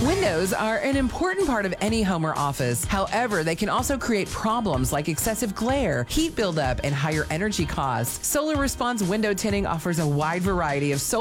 Windows are an important part of any home or office. However, they can also create problems like excessive glare, heat buildup, and higher energy costs. Solar Response Window Tinting offers a wide variety of solar